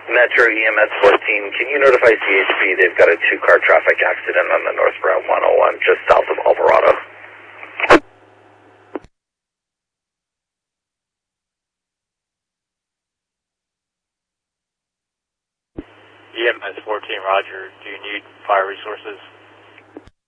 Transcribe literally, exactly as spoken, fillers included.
Metro E M S fourteen, can you notify C H P they've got a two-car traffic accident on the northbound one oh one just south of Alvarado? E M S fourteen, roger. Do you need fire resources?